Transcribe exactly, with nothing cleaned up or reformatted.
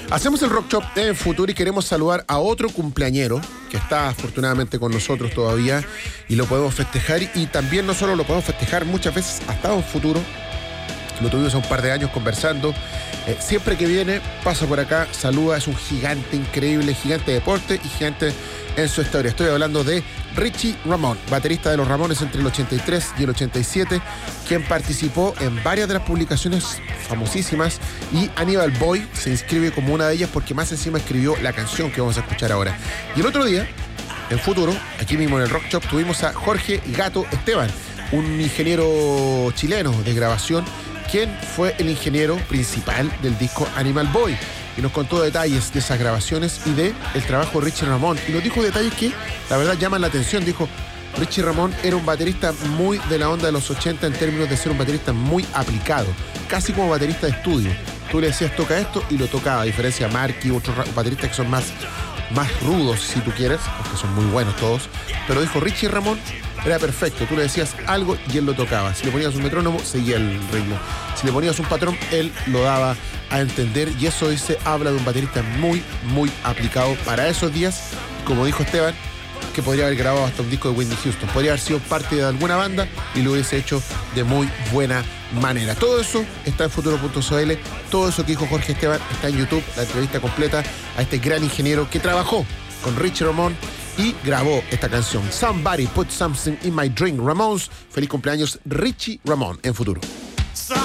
Hacemos el Rock Shop en Futuro y queremos saludar a otro cumpleañero que está afortunadamente con nosotros todavía y lo podemos festejar, y también no solo lo podemos festejar, muchas veces ha estado en Futuro. Lo tuvimos hace un par de años conversando. Eh, siempre que viene, pasa por acá, saluda, es un gigante increíble, gigante de deporte y gigante en su historia. Estoy hablando de Richie Ramón, baterista de los Ramones entre el ochenta y tres y el ochenta y siete, quien participó en varias de las publicaciones famosísimas, y Animal Boy se inscribe como una de ellas porque más encima escribió la canción que vamos a escuchar ahora. Y el otro día, en Futuro, aquí mismo en el Rock Shop, tuvimos a Jorge Gato Esteban, un ingeniero chileno de grabación, quien fue el ingeniero principal del disco Animal Boy, y nos contó detalles de esas grabaciones y de el trabajo de Richie Ramón, y nos dijo detalles que la verdad llaman la atención. Dijo: Richie Ramón era un baterista muy de la onda de los ochenta en términos de ser un baterista muy aplicado, casi como baterista de estudio. Tú le decías toca esto y lo tocaba, a diferencia de Marky u otros bateristas que son más, más rudos, si tú quieres, porque son muy buenos todos. Pero dijo, Richie Ramón era perfecto, tú le decías algo y él lo tocaba. Si le ponías un metrónomo, seguía el ritmo. Si le ponías un patrón, él lo daba a entender, y eso dice, habla de un baterista muy, muy aplicado para esos días. Como dijo Esteban, que podría haber grabado hasta un disco de Whitney Houston, podría haber sido parte de alguna banda y lo hubiese hecho de muy buena manera. Todo eso está en futuro punto c l, todo eso que dijo Jorge Esteban está en YouTube, la entrevista completa a este gran ingeniero que trabajó con Richie Ramón y grabó esta canción, Somebody Put Something in My Drink. Ramones, feliz cumpleaños Richie Ramón en Futuro.